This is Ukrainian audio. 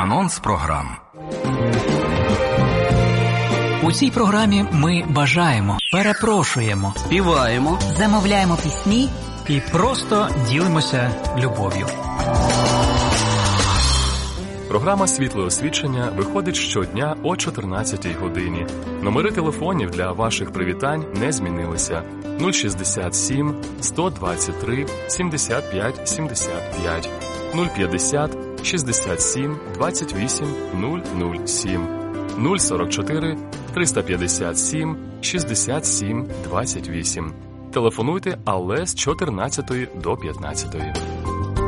Анонс програм. У цій програмі ми бажаємо, перепрошуємо, співаємо, замовляємо пісні і просто ділимося любов'ю. Програма «Світле освічення» виходить щодня о 14-й годині. Номери телефонів для ваших привітань не змінилися. 067 123 75 75, 050 67 28 007, 044 357 67 28. Телефонуйте, але з 14 до 15.